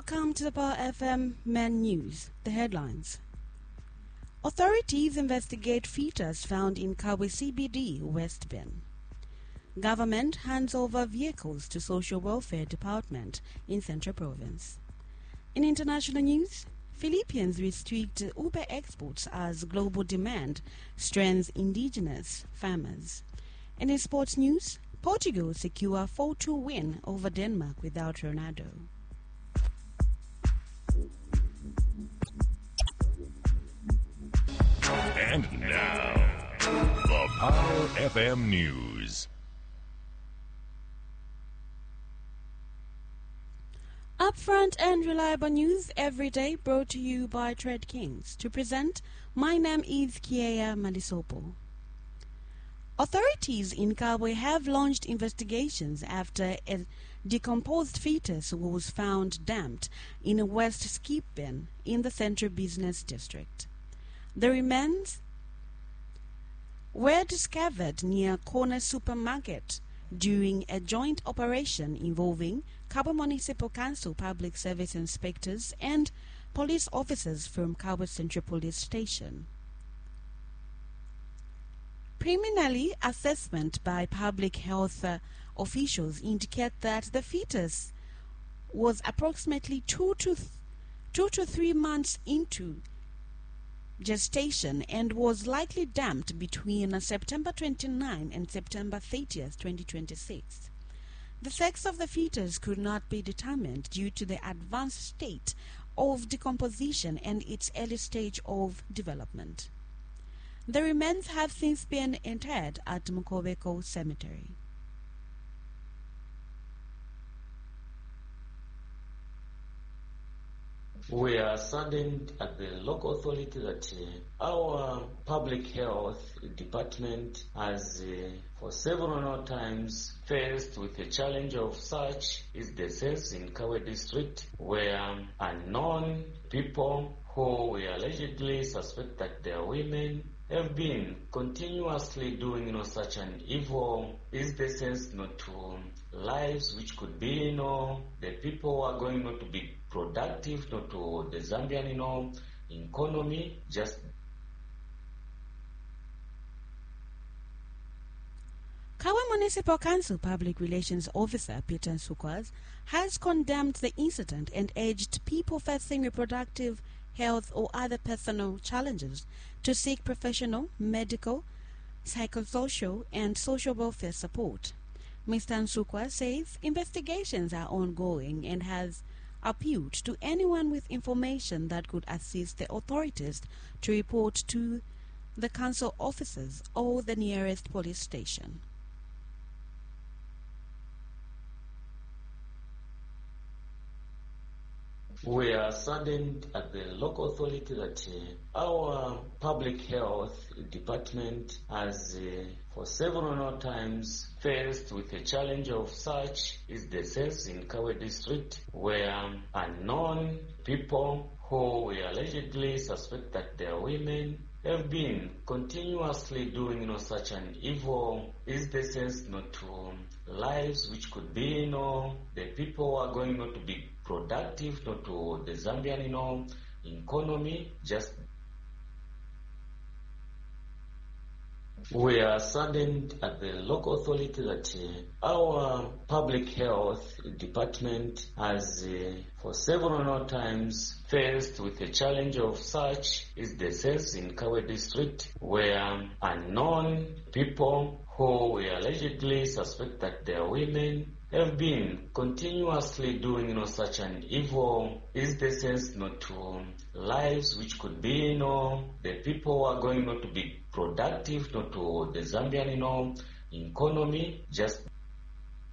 Welcome to the Power FM Men News. The headlines. Authorities investigate fetus found in Kabwe CBD, West Ben. Government hands over vehicles to Social Welfare Department in Central Province. In international news, Philippines restrict Uber exports as global demand strengthens indigenous farmers. And in sports news, Portugal secure 4-2 win over Denmark without Ronaldo. And now, the Power FM News. Upfront and reliable news every day brought to you by Trade Kings. To present, my name is Kiea Malisopo. Authorities in Kabwe have launched investigations after a decomposed fetus was found dumped in a West Skip bin in the Central Business District. The remains were discovered near Corner Supermarket during a joint operation involving Kabwe Municipal Council public service inspectors and police officers from Kabwe Central Police Station. Preliminary assessment by public health officials indicate that the fetus was approximately 2 to 3 months into gestation and was likely dumped between September 29 and September 30th, 2026. The sex of the fetus could not be determined due to the advanced state of decomposition and its early stage of development. The remains have since been interred at Mukobeko Cemetery. We are saddened at the local authority that our public health department has for several times faced with the challenge of such instances in Kabwe district where unknown people who we allegedly suspect that they are women have been continuously doing such an evil instances to lives which could be the people who are going to be productive to the Zambian economy. Just Kabwe Municipal Council Public Relations Officer Peter Nsukwas has condemned the incident and urged people facing reproductive health or other personal challenges to seek professional, medical, psychosocial and social welfare support. Mr. Nsukwas says investigations are ongoing and has appealed to anyone with information that could assist the authorities to report to the council officers or the nearest police station. We are saddened at the local authority that our public health department has for several times faced with the challenge of such instances in Kabwe district where unknown people who we allegedly suspect that they are women have been continuously doing such an evil instances to lives which could be the people who are going to be productive to the Zambian economy. Just we are saddened at the local authority that our public health department has for several times faced with the challenge of such instances in Kabwe district where unknown people who we allegedly suspect that they are women have been continuously doing such an evil instances to lives which could be the people who are going to be productive to the Zambian economy. Just